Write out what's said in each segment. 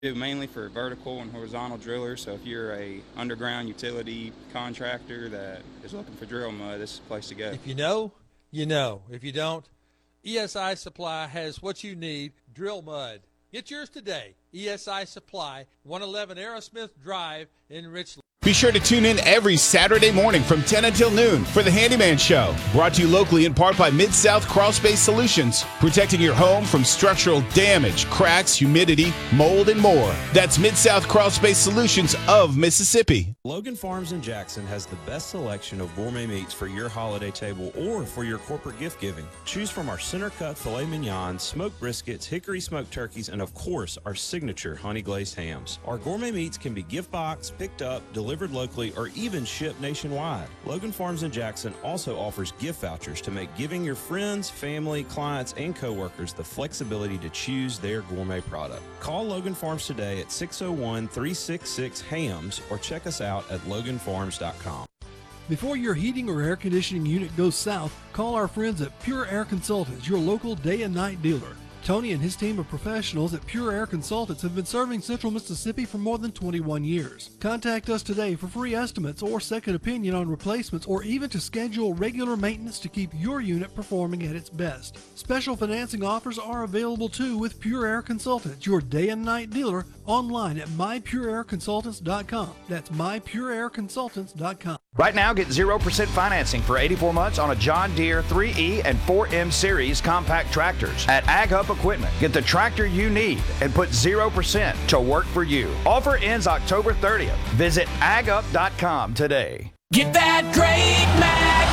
do mainly for vertical and horizontal drillers. So if you're a underground utility contractor that is looking for drill mud, this is the place to go. If you know, you know. If you don't, ESI Supply has what you need, drill mud. Get yours today. ESI Supply, 111 Aerosmith Drive in Richland. Be sure to tune in every Saturday morning from 10 until noon for the Handyman Show. Brought to you locally in part by Mid-South Crawl Space Solutions. Protecting your home from structural damage, cracks, humidity, mold, and more. That's Mid-South Crawl Space Solutions of Mississippi. Logan Farms in Jackson has the best selection of gourmet meats for your holiday table or for your corporate gift giving. Choose from our center-cut filet mignon, smoked briskets, hickory smoked turkeys, and of course, our signature honey glazed hams. Our gourmet meats can be gift boxed, picked up, delivered locally, or even shipped nationwide. Logan Farms in Jackson also offers gift vouchers to make giving your friends, family, clients, and coworkers the flexibility to choose their gourmet product. Call Logan Farms today at 601-366-HAMS or check us out at loganfarms.com. Before your heating or air conditioning unit goes south, call our friends at Pure Air Consultants, your local day and night dealer. Tony and his team of professionals at Pure Air Consultants have been serving Central Mississippi for more than 21 years. Contact us today for free estimates or second opinion on replacements, or even to schedule regular maintenance to keep your unit performing at its best. Special financing offers are available too with Pure Air Consultants, your day and night dealer, online at mypureairconsultants.com. That's mypureairconsultants.com. Right now, get 0% financing for 84 months on a John Deere 3E and 4M Series compact tractors at Ag Up Equipment. Get the tractor you need and put 0% to work for you. Offer ends October 30th. Visit agup.com today. Get that great Mac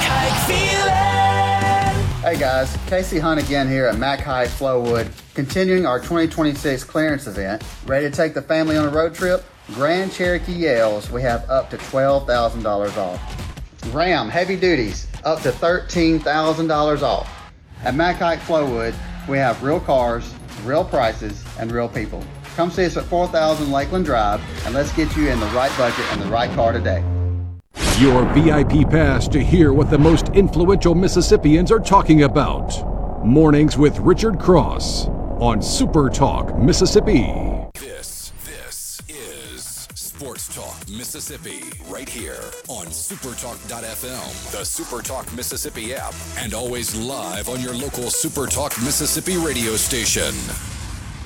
Hike feeling. Hey guys, Casey Hunt again here at Mac Hike Flowood, continuing our 2026 clearance event. Ready to take the family on a road trip? Grand Cherokee Yales, we have up to $12,000 off. Ram Heavy Duties, up to $13,000 off. At Mac Hike Flowood, we have real cars, real prices, and real people. Come see us at 4000 Lakeland Drive, and let's get you in the right budget and the right car today. Your VIP pass to hear what the most influential Mississippians are talking about. Mornings with Richard Cross on Super Talk Mississippi. This is Sports Talk Mississippi, right here on supertalk.fm, the Super Talk Mississippi app, and always live on your local Super Talk Mississippi radio station.